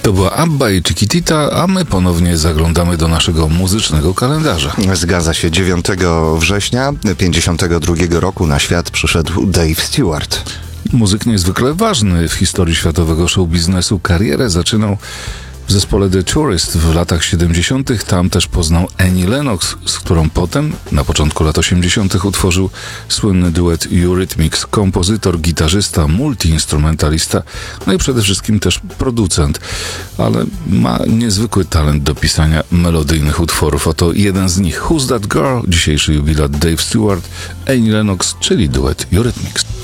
To była ABBA i Chiquitita, a my ponownie zaglądamy do naszego muzycznego kalendarza. Zgadza się. 9 września 1952 roku na świat przyszedł Dave Stewart. Muzyk niezwykle ważny w historii światowego showbiznesu. Karierę zaczynał w zespole The Tourist w latach 70. Tam też poznał Annie Lennox, z którą potem, na początku lat 80. utworzył słynny duet Eurythmics. Kompozytor, gitarzysta, multiinstrumentalista, no i przede wszystkim też producent. Ale ma niezwykły talent do pisania melodyjnych utworów. Oto jeden z nich. Who's That Girl? Dzisiejszy jubilat Dave Stewart, Annie Lennox, czyli duet Eurythmics.